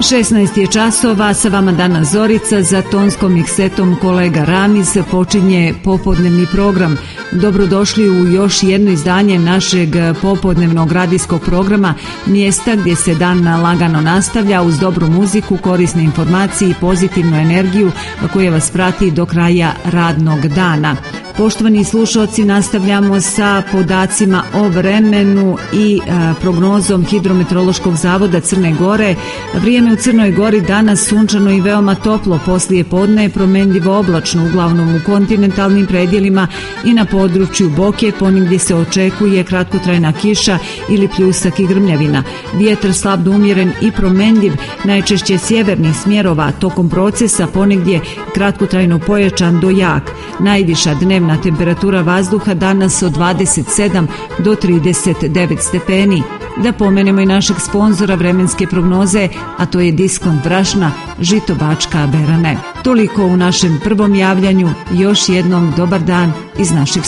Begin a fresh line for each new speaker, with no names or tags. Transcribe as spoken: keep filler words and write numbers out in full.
šesnaest je časova, sa vama danas Zorica, za tonskom miksetom kolega Ramiz počinje popodnevni program. Dobrodošli u još jedno izdanje našeg popodnevnog radijskog programa, mjesta gdje se dan lagano nastavlja uz dobru muziku, korisne informacije i pozitivnu energiju koja vas prati do kraja radnog dana. Poštovani slušalci, nastavljamo sa podacima o vremenu i a, prognozom Hidrometeorološkog zavoda Crne Gore. Vrijeme u Crnoj Gori danas sunčano i veoma toplo, poslije podne promjenljivo oblačno, uglavnom u kontinentalnim predjelima i na području Boke, ponegdje se očekuje kratkotrajna kiša ili pljusak i grmljavina. Vjetar slab do umjeren i promjenljiv, najčešće sjevernih smjerova, tokom procesa ponegdje kratkotrajno pojačan do jak. Najviša dnevna temperatura vazduha danas od dvadeset sedam do trideset devet stepeni. Da pomenemo i našeg sponzora vremenske prognoze, a to je Diskont brašna Žito Bačka Berane. Toliko u našem prvom javljanju, još jednom dobar dan iz našeg